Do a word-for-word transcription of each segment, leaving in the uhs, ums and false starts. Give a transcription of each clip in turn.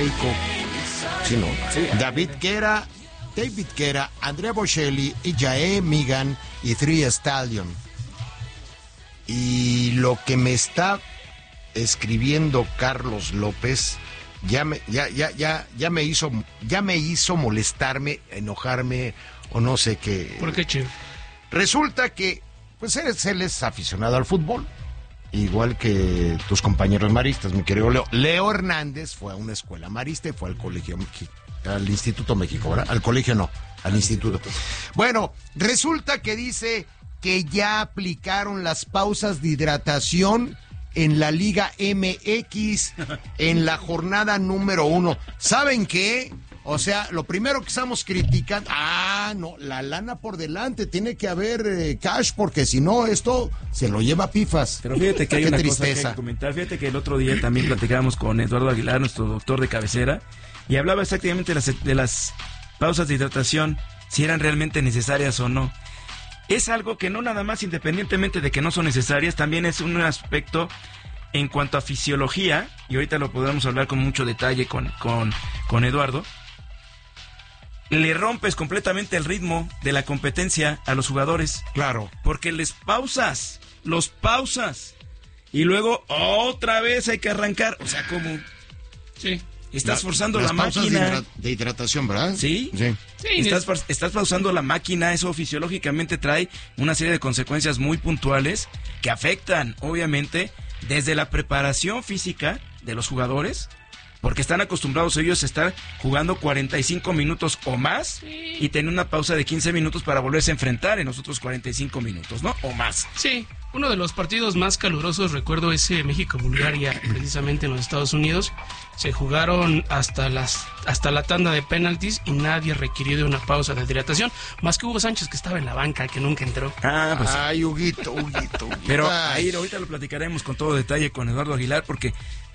Keiko, sí, no, Sí, David Guerra, David Guerra, Andrea Bocelli, Jae Megan y Three Stallion. Y lo que me está escribiendo Carlos López ya me, ya, ya, ya, ya me hizo, ya me hizo molestarme, enojarme o no sé qué. ¿Por qué, Che? Resulta que, pues él, él es aficionado al fútbol, igual que tus compañeros maristas, mi querido Leo. Leo Hernández fue a una escuela marista y fue al colegio, al Instituto México, ¿verdad? Al colegio no, al instituto. Bueno, resulta que dice que ya aplicaron las pausas de hidratación en la Liga M X en la jornada número uno. ¿Saben qué? O sea, lo primero que estamos criticando, ah, no, la lana por delante, tiene que haber eh, cash, porque si no, esto se lo lleva pifas. Pero fíjate que hay Qué una tristeza. cosa que hay que comentar. Fíjate que el otro día también platicábamos con Eduardo Aguilar, nuestro doctor de cabecera, y hablaba exactamente de las, de las pausas de hidratación, si eran realmente necesarias o no. Es algo que no nada más, independientemente de que no son necesarias, también es un aspecto en cuanto a fisiología, y ahorita lo podremos hablar con mucho detalle con, con, con Eduardo. Le rompes completamente el ritmo de la competencia a los jugadores. Claro. Porque les pausas, los pausas. Y luego otra vez hay que arrancar. O sea, como... Sí. Estás La, forzando las la pausas máquina. De, hidra- de hidratación, ¿verdad? ¿Sí? Sí. Sí, Estás, es- estás pausando la máquina. Eso fisiológicamente trae una serie de consecuencias muy puntuales que afectan, obviamente, desde la preparación física de los jugadores, porque están acostumbrados ellos a estar jugando cuarenta y cinco minutos o más, Sí. y tener una pausa de quince minutos para volverse a enfrentar en los otros cuarenta y cinco minutos, ¿no? O más. Sí, uno de los partidos más calurosos, recuerdo ese México-Bulgaria, precisamente en los Estados Unidos. Se jugaron hasta las hasta la tanda de penaltis y nadie requirió de una pausa de hidratación, más que Hugo Sánchez, que estaba en la banca, que nunca entró. Ah, pues sí. Ay, Huguito, Huguito, Huguito. Pero Ay. ahí ahorita lo platicaremos con todo detalle con Eduardo Aguilar, porque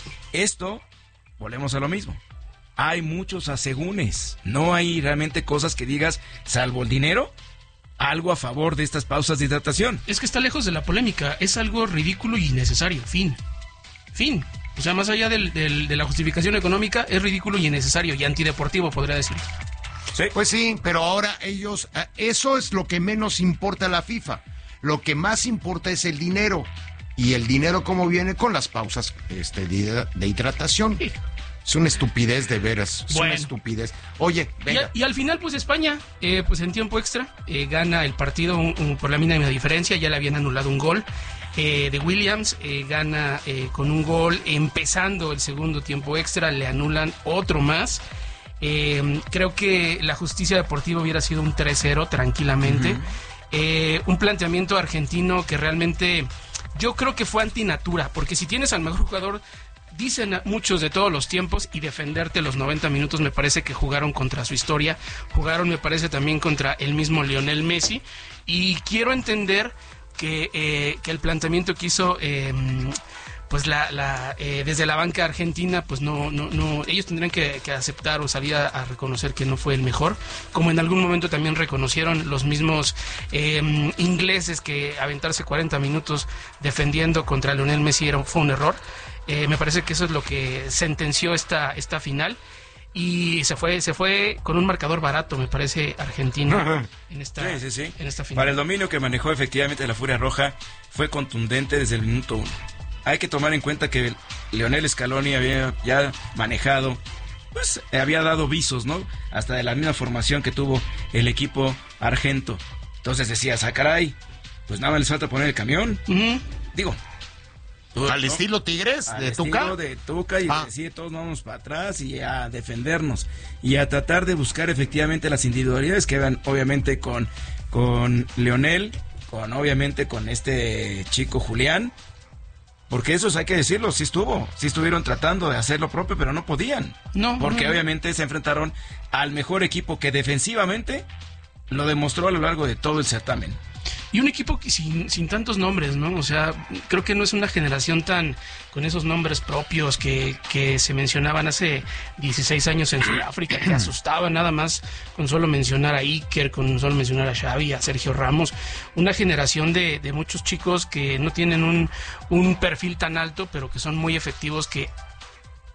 esto, volvemos a lo mismo. Hay muchos asegúnes. No hay realmente cosas que digas, salvo el dinero, algo a favor de estas pausas de hidratación. Es que está lejos de la polémica, es algo ridículo y innecesario, fin. Fin. O sea, más allá del, del, de la justificación económica, es ridículo y innecesario y antideportivo, podría decir. Sí. Pues sí, pero ahora ellos, eh, eso es lo que menos importa a la FIFA. Lo que más importa es el dinero. Y el dinero, ¿cómo viene? Con las pausas este, de, de hidratación. Sí. Es una estupidez, de veras. Es Bueno. una estupidez. Oye, Y, venga. a- y al final, pues España, eh, pues en tiempo extra, eh, gana el partido un- un- por la mínima diferencia. Ya le habían anulado un gol eh, de Williams, eh, gana eh, con un gol empezando el segundo tiempo extra, le anulan otro más. Eh, creo que la justicia deportiva hubiera sido un tres cero tranquilamente. Eh, un planteamiento argentino que realmente yo creo que fue antinatura, porque si tienes al mejor jugador, dicen muchos de todos los tiempos, y defenderte los noventa minutos, me parece que jugaron contra su historia, jugaron me parece también contra el mismo Lionel Messi, y quiero entender que, eh, que el planteamiento que hizo eh, pues la, la eh, desde la banca argentina, pues no, no, no, ellos tendrían que, que aceptar o salir a, a reconocer que no fue el mejor, como en algún momento también reconocieron los mismos eh, ingleses que aventarse cuarenta minutos defendiendo contra Lionel Messi era, fue un error. Eh, me parece que eso es lo que sentenció esta, esta final. Y se fue, se fue con un marcador barato, me parece, Argentina en esta, Sí, sí, sí. en esta final. Para el dominio que manejó efectivamente la Furia Roja, fue contundente desde el minuto uno. Hay que tomar en cuenta que Lionel Scaloni había ya manejado, pues había dado visos, ¿no? Hasta de la misma formación que tuvo el equipo argento. Entonces decías, ah, caray, pues nada más les falta poner el camión. Ujú. Digo, Al ¿no? estilo Tigres, Al de estilo Tuca. de Tuca y Ah. decir todos vamos para atrás y a defendernos y a tratar de buscar efectivamente las individualidades que van obviamente con, con Leonel, con obviamente con este chico Julián, porque esos hay que decirlo, sí estuvo, sí estuvieron tratando de hacer lo propio, pero no podían, No, porque no. obviamente se enfrentaron al mejor equipo que defensivamente lo demostró a lo largo de todo el certamen. Y un equipo que sin, sin tantos nombres, ¿no? O sea, creo que no es una generación tan con esos nombres propios que, que se mencionaban hace dieciséis años en Sudáfrica, que asustaban nada más con solo mencionar a Iker, con solo mencionar a Xavi, a Sergio Ramos. Una generación de, de muchos chicos que no tienen un, un perfil tan alto, pero que son muy efectivos, que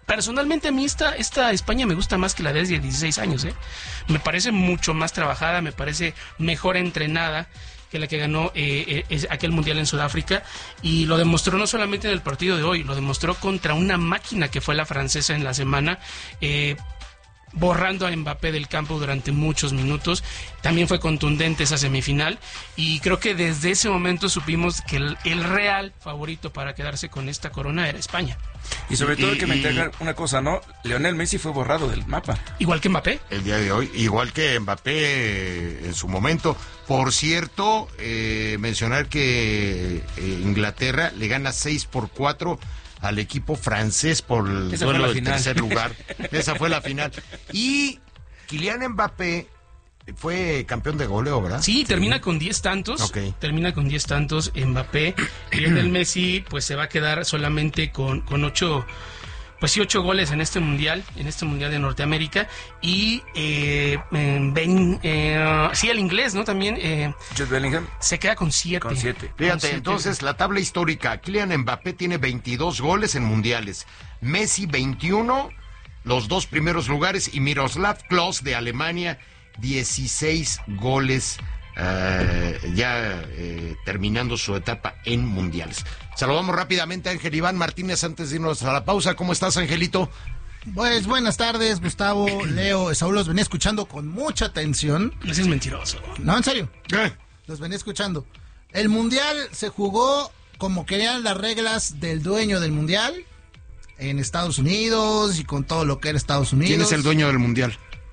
Personalmente a mí esta, esta España me gusta más que la de hace dieciséis años, ¿eh? Me parece mucho más trabajada, me parece mejor entrenada que la que ganó eh, eh, aquel mundial en Sudáfrica, y lo demostró no solamente en el partido de hoy, lo demostró contra una máquina que fue la francesa en la semana, eh, borrando a Mbappé del campo durante muchos minutos. También fue contundente esa semifinal, y creo que desde ese momento supimos que el, el real favorito para quedarse con esta corona era España. Y sobre todo hay que meter una cosa, ¿no? Lionel Messi fue borrado del mapa. Igual que Mbappé. El día de hoy, igual que Mbappé en su momento. Por cierto, eh, mencionar que eh, Inglaterra le gana seis por cuatro al equipo francés por el Esa duelo fue la del final. tercer lugar. Esa fue la final. Y Kylian Mbappé fue campeón de goleo, ¿verdad? Sí, termina con diez tantos. Okay. Termina con diez tantos Mbappé. Lionel Messi pues se va a quedar solamente con, con ocho, pues sí, ocho goles en este mundial, en este mundial de Norteamérica. Y eh, Ben, eh, sí, el inglés, ¿no? También eh, Jude Bellingham se queda con siete. con siete. Fíjate, siete. entonces la tabla histórica, Kylian Mbappé tiene veintidós goles en mundiales, Messi veintiuno, los dos primeros lugares, y Miroslav Klose de Alemania, dieciséis goles, eh, ya eh, terminando su etapa en mundiales. Saludamos rápidamente a Ángel Iván Martínez antes de irnos a la pausa. ¿Cómo estás, Angelito? Pues buenas tardes, Gustavo, Leo, Saúl, los venía escuchando con mucha atención. Ese es mentiroso. No, en serio, ¿Qué? los venía escuchando. El Mundial se jugó como querían las reglas del dueño del Mundial, en Estados Unidos y con todo lo que era Estados Unidos. ¿Quién es el dueño del mundial?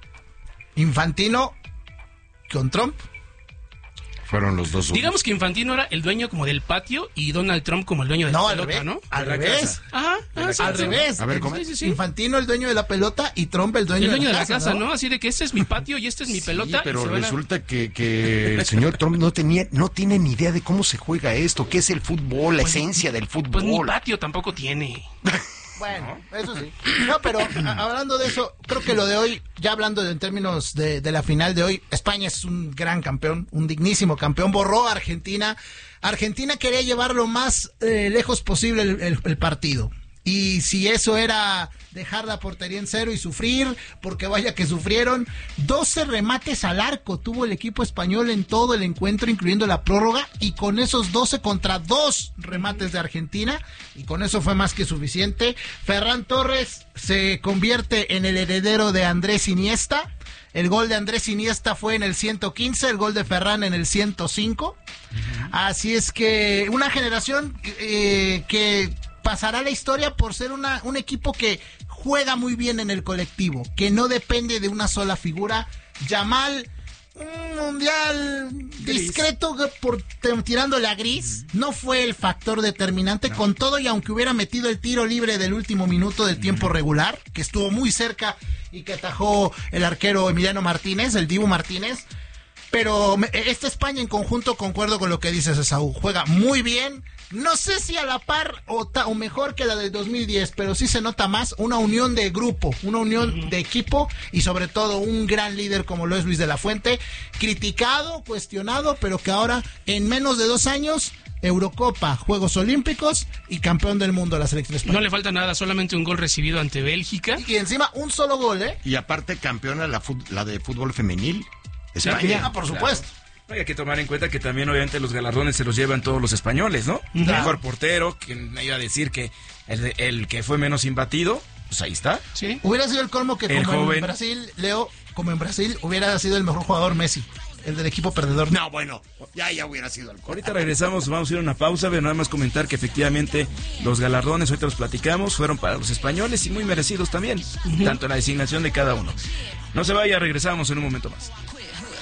Infantino con Trump. Fueron los dos. Digamos que Infantino era el dueño como del patio y Donald Trump como el dueño de No, la al pelota, revés. ¿no? Al De la revés. casa. Ajá, ah, sí, Al sí. revés. A ver, ¿cómo? Sí, sí, sí. Infantino el dueño de la pelota y Trump el dueño, El dueño de la casa, ¿no? ¿no? Así de que este es mi patio y este es mi pelota. Sí, pero y se van a- resulta que, que el señor Trump no tenía, no tiene ni idea de cómo se juega esto, qué es el fútbol, la Pues, esencia del Pues ni fútbol. patio tampoco tiene. Bueno, eso sí. No, pero a- hablando de eso, creo que lo de hoy, ya hablando de- en términos de, de la final de hoy, España es un gran campeón, un dignísimo campeón, borró a Argentina. Argentina quería llevar lo más eh, lejos posible el, el- el partido. Y si eso era dejar la portería en cero y sufrir, porque vaya que sufrieron, doce remates al arco tuvo el equipo español en todo el encuentro, incluyendo la prórroga, y con esos doce contra dos remates de Argentina, y con eso fue más que suficiente. Ferran Torres se convierte en el heredero de Andrés Iniesta. El gol de Andrés Iniesta fue en el ciento quince, el gol de Ferran en el ciento cinco. Así es que una generación eh, que pasará a la historia por ser una, un equipo que juega muy bien en el colectivo, que no depende de una sola figura. Yamal, un mundial discreto por tirándole a gris, no fue el factor determinante, no. Con todo y aunque hubiera metido el tiro libre del último minuto del tiempo regular, que estuvo muy cerca y que atajó el arquero Emiliano Martínez, el Dibu Martínez. Pero esta España en conjunto, concuerdo con lo que dices, Esaú, juega muy bien. No sé si a la par o, ta, o mejor que la del dos mil diez, pero sí se nota más una unión de grupo, una unión de equipo y sobre todo un gran líder como lo es Luis de la Fuente, criticado, cuestionado, pero que ahora en menos de dos años, Eurocopa, Juegos Olímpicos y campeón del mundo a la selección española. No le falta nada, solamente un gol recibido ante Bélgica. Y encima un solo gol, ¿eh? Y aparte campeona la, la de fútbol femenil. España. Ah, por supuesto. Claro. Hay que tomar en cuenta que también obviamente los galardones se los llevan todos los españoles, ¿no? Claro. Mejor portero, quien me iba a decir que el, el que fue menos imbatido, pues ahí está. Sí. Hubiera sido el colmo que El como joven. en Brasil, Leo, como en Brasil, hubiera sido el mejor jugador Messi, el del equipo perdedor. No, bueno, ya, ya hubiera sido el Ahorita regresamos, vamos a ir a una pausa, pero nada más comentar que efectivamente los galardones, ahorita los platicamos, fueron para los españoles y muy merecidos también, uh-huh. tanto en la designación de cada uno. No se vaya, regresamos en un momento más.